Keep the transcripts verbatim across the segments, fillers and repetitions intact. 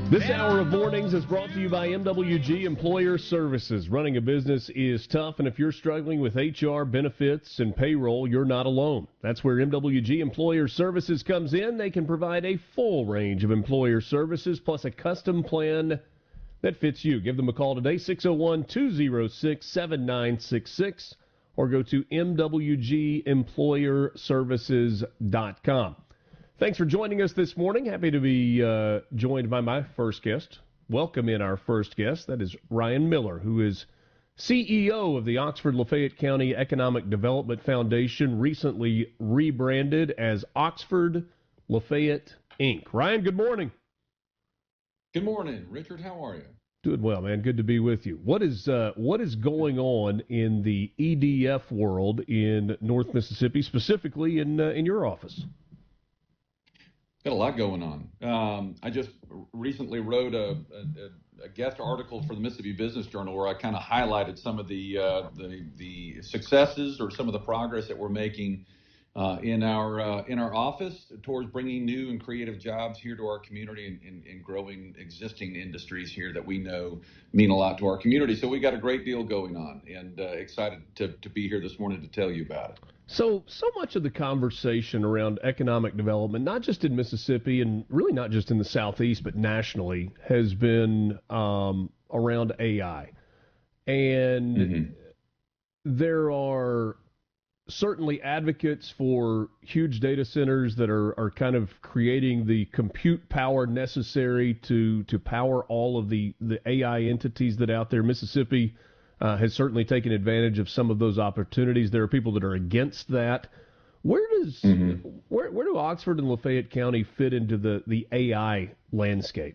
This hour of mornings is brought to you by M W G Employer Services. Running a business is tough, and if you're struggling with H R, benefits, and payroll, you're not alone. That's where M W G Employer Services comes in. They can provide a full range of employer services plus a custom plan that fits you. Give them a call today, six oh one, two oh six, seven nine six six, or go to m w g employer services dot com. Thanks for joining us this morning. Happy to be uh, joined by my first guest. Welcome in our first guest. That is Ryan Miller, who is C E O of the Oxford-Lafayette County Economic Development Foundation, recently rebranded as Oxford Lafayette, Incorporated. Ryan, good morning. Good morning, Richard. How are you? Doing well, man. Good to be with you. What is uh, what is going on in the E D F world in North Mississippi, specifically in uh, in your office? Got a lot going on. Um, I just recently wrote a, a, a guest article for the Mississippi Business Journal where I kind of highlighted some of the, uh, the the successes or some of the progress that we're making uh, in our uh, in our office towards bringing new and creative jobs here to our community and, and, and growing existing industries here that we know mean a lot to our community. So we got a great deal going on, and uh, excited to, to be here this morning to tell you about it. So, so much of the conversation around economic development, not just in Mississippi and really not just in the Southeast, but nationally, has been um, around A I. And mm-hmm. there are certainly advocates for huge data centers that are, are kind of creating the compute power necessary to, to power all of the, the A I entities that are out there. Mississippi Uh, has certainly taken advantage of some of those opportunities. There are people that are against that. Where does mm-hmm. where where do Oxford and Lafayette County fit into the, the A I landscape?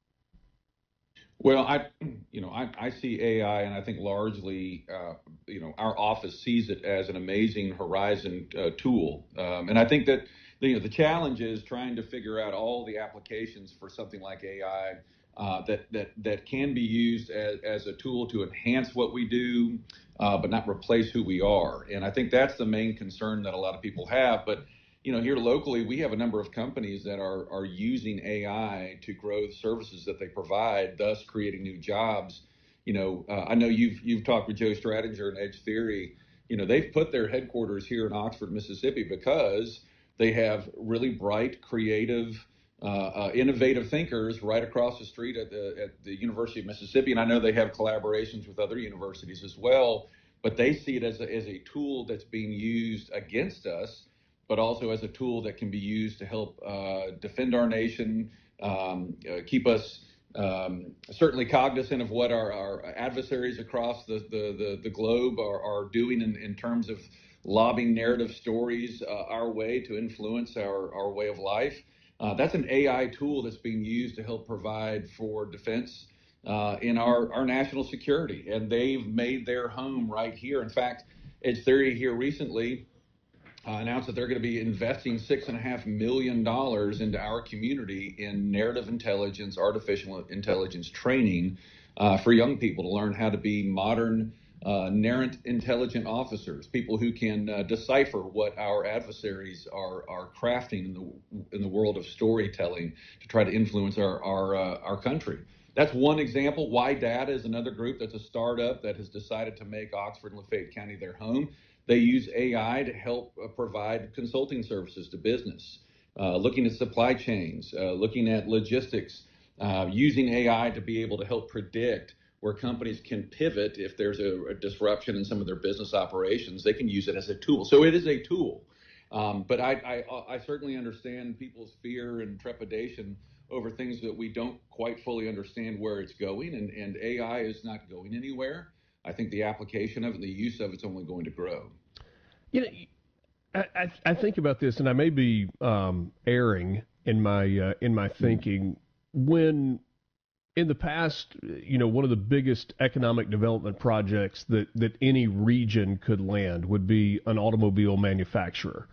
Well, I you know I, I see A I, and I think largely uh, you know our office sees it as an amazing horizon uh, tool, um, and I think that the, you know, the challenge is trying to figure out all the applications for something like A I. Uh, that that that can be used as, as a tool to enhance what we do, uh, but not replace who we are. And I think that's the main concern that a lot of people have. But you know, here locally, we have a number of companies that are are using A I to grow the services that they provide, thus creating new jobs. You know, uh, I know you've you've talked with Joe Stradinger and Edge Theory. You know, they've put their headquarters here in Oxford, Mississippi, because they have really bright, creative, Uh, uh, innovative thinkers right across the street at the at the University of Mississippi, and I know they have collaborations with other universities as well. But they see it as a, as a tool that's being used against us, but also as a tool that can be used to help uh, defend our nation, um, uh, keep us um, certainly cognizant of what our, our adversaries across the the the, the globe are, are doing in, in terms of lobbing narrative stories uh, our way to influence our our way of life. Uh, that's an A I tool that's being used to help provide for defense uh, in our, our national security. And they've made their home right here. In fact, Edge Theory here recently uh, announced that they're going to be investing six and a half million dollars into our community in narrative intelligence, artificial intelligence training uh, for young people to learn how to be modern Uh, narrant, intelligent officers, people who can uh, decipher what our adversaries are are crafting in the in the world of storytelling to try to influence our our uh, our country. That's one example. Y Data is another group that's a startup that has decided to make Oxford and Lafayette County their home. They use A I to help uh, provide consulting services to business, uh, looking at supply chains, uh, looking at logistics, uh, using A I to be able to help predict where companies can pivot if there's a, a disruption in some of their business operations. They can use it as a tool. So it is a tool. Um, but I, I, I certainly understand people's fear and trepidation over things that we don't quite fully understand where it's going. And, and A I is not going anywhere. I think the application of it, the use of it's only going to grow. You know, I, I, I think about this, and I may be um, erring in my uh, in my thinking. When in the past, you know, one of the biggest economic development projects that, that any region could land would be an automobile manufacturer.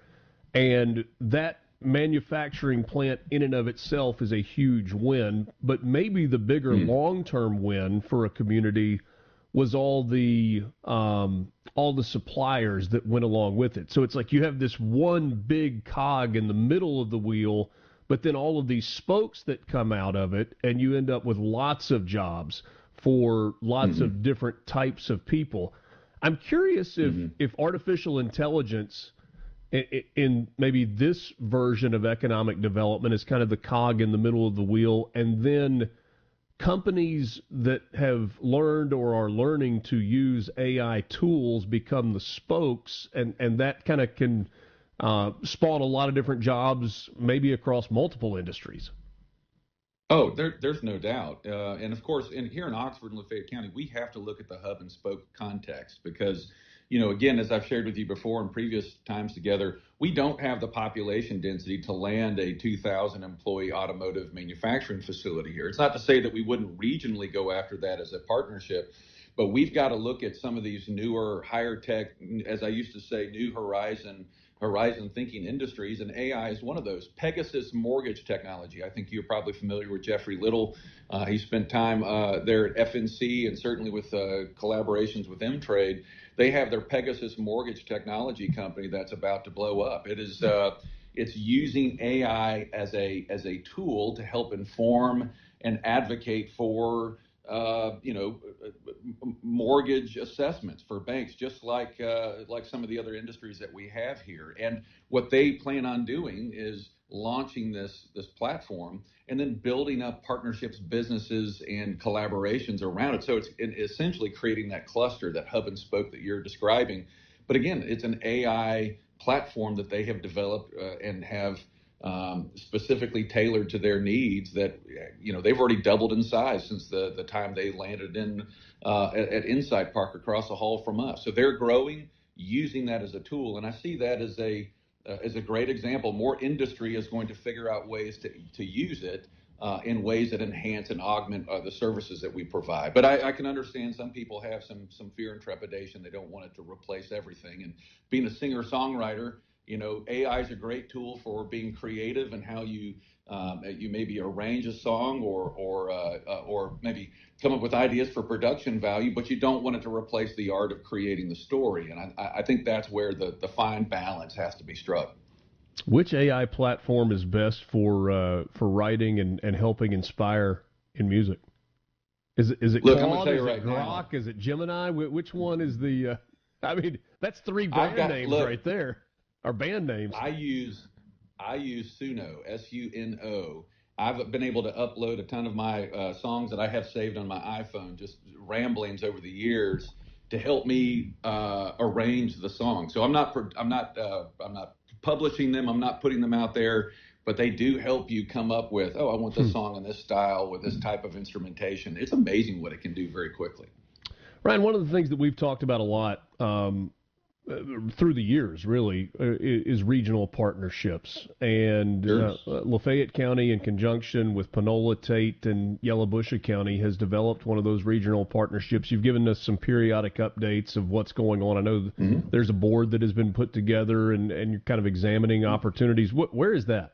And that manufacturing plant in and of itself is a huge win, but maybe the bigger mm. long-term win for a community was all the um, all the suppliers that went along with it. So it's like you have this one big cog in the middle of the wheel, but then all of these spokes that come out of it, and you end up with lots of jobs for lots Mm-hmm. of different types of people. I'm curious if, Mm-hmm. if artificial intelligence in, in maybe this version of economic development is kind of the cog in the middle of the wheel, and then companies that have learned or are learning to use A I tools become the spokes, and, and that kind of can uh, spawn a lot of different jobs, maybe across multiple industries. Oh, there, there's no doubt. Uh, and of course, in, here in Oxford and Lafayette County, we have to look at the hub and spoke context because, you know, again, as I've shared with you before in previous times together, we don't have the population density to land a two thousand employee automotive manufacturing facility here. It's not to say that we wouldn't regionally go after that as a partnership, but we've got to look at some of these newer, higher tech, as I used to say, new horizon horizon thinking industries, and A I is one of those. Pegasus mortgage technology. I think you're probably familiar with Jeffrey Little. Uh, he spent time uh, there at F N C and certainly with uh, collaborations with M-Trade. They have their Pegasus mortgage technology company that's about to blow up. It is uh, it's using A I as a as a tool to help inform and advocate for uh, you know, mortgage assessments for banks, just like uh, like some of the other industries that we have here. And what they plan on doing is launching this this platform and then building up partnerships, businesses, and collaborations around it. So it's essentially creating that cluster, that hub and spoke that you're describing. But again, it's an A I platform that they have developed uh, and have Um, specifically tailored to their needs that, you know, they've already doubled in size since the, the time they landed in uh, at, at Insight Park across the hall from us. So they're growing, using that as a tool. And I see that as a uh, as a great example. More industry is going to figure out ways to, to use it uh, in ways that enhance and augment uh, the services that we provide. But I, I can understand some people have some some fear and trepidation. They don't want it to replace everything. And being a singer-songwriter, you know, A I is a great tool for being creative and how you um, you maybe arrange a song or or uh, uh, or maybe come up with ideas for production value, but you don't want it to replace the art of creating the story. And I, I think that's where the, the fine balance has to be struck. Which A I platform is best for uh, for writing and, and helping inspire in music? Is it is it Look, I'm Claude? gonna tell Is you it right Grok? now. Is it Gemini? Wh- Which one is the? Uh, I mean, that's three I've brand got names look. right there, or band names. I use I use Suno, S U N O. I've been able to upload a ton of my uh, songs that I have saved on my iPhone, just ramblings over the years, to help me uh, arrange the song. So I'm not I'm not uh, I'm not publishing them. I'm not putting them out there, but they do help you come up with, oh, I want this Hmm. song in this style with this type of instrumentation. It's amazing what it can do very quickly. Ryan, one of the things that we've talked about a lot um, uh, through the years, really, uh, is regional partnerships. And Sure. uh, Lafayette County, in conjunction with Panola, Tate, and Yalobusha County, has developed one of those regional partnerships. You've given us some periodic updates of what's going on. I know Mm-hmm. there's a board that has been put together, and, and you're kind of examining opportunities. Wh- where is that?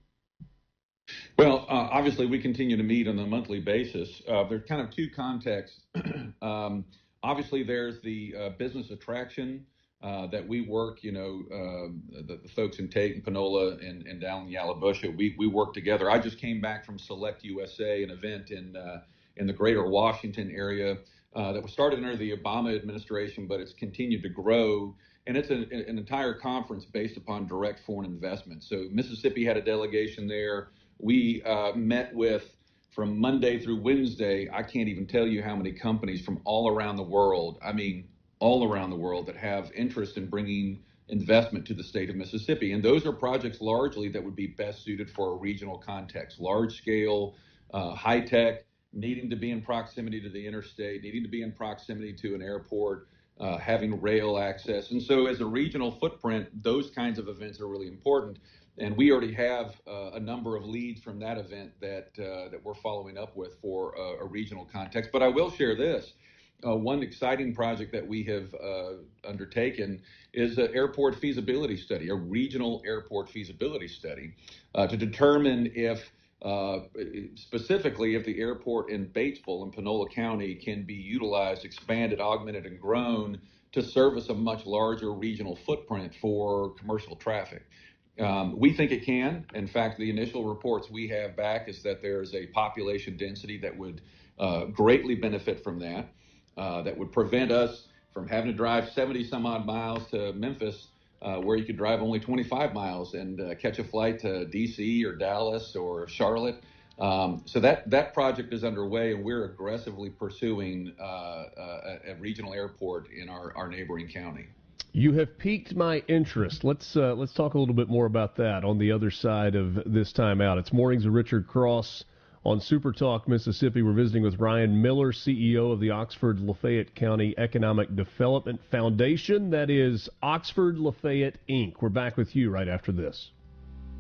Well, uh, obviously, we continue to meet on a monthly basis. Uh, there's kind of two contexts. um, obviously, there's the uh, business attraction uh, that we work, you know, uh, the, the folks in Tate and Panola and, and down in Yalobusha, we, we work together. I just came back from Select U S A, an event in, uh, in the greater Washington area uh, that was started under the Obama administration, but it's continued to grow. And it's a, an entire conference based upon direct foreign investment. So Mississippi had a delegation there. We uh, met with, from Monday through Wednesday, I can't even tell you how many companies from all around the world, I mean, all around the world, that have interest in bringing investment to the state of Mississippi. And those are projects largely that would be best suited for a regional context, large scale, uh, high tech, needing to be in proximity to the interstate, needing to be in proximity to an airport, uh, having rail access. And so as a regional footprint, those kinds of events are really important. And we already have uh, a number of leads from that event that uh, that we're following up with for uh, a regional context. But I will share this. Uh, one exciting project that we have uh, undertaken is an airport feasibility study, a regional airport feasibility study, uh, to determine if, uh, specifically, if the airport in Batesville in Panola County can be utilized, expanded, augmented, and grown to service a much larger regional footprint for commercial traffic. Um, we think it can. In fact, the initial reports we have back is that there's a population density that would uh, greatly benefit from that, uh, that would prevent us from having to drive seventy some odd miles to Memphis, uh, where you could drive only twenty-five miles and uh, catch a flight to D C or Dallas or Charlotte. Um, so that, that project is underway, and we're aggressively pursuing uh, a, a regional airport in our, our neighboring county. You have piqued my interest. Let's uh, let's talk a little bit more about that on the other side of this time out. It's Mornings with Richard Cross on Super Talk Mississippi. We're visiting with Ryan Miller, C E O of the Oxford Lafayette County Economic Development Foundation. That is Oxford Lafayette Incorporated. We're back with you right after this.